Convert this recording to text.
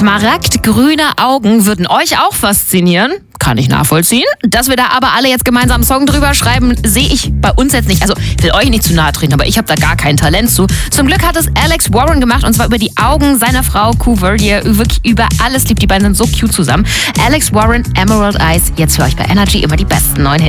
Smaragdgrüne Augen würden euch auch faszinieren. Kann ich nachvollziehen. Dass wir da aber alle jetzt gemeinsam einen Song drüber schreiben, sehe ich bei uns jetzt nicht. Also, ich will euch nicht zu nahe treten, aber ich habe da gar kein Talent zu. Zum Glück hat es Alex Warren gemacht, und zwar über die Augen seiner Frau Coover, die er wirklich über alles liebt. Die beiden sind so cute zusammen. Alex Warren, Emerald Eyes, jetzt für euch bei Energy immer die besten neuen Hits.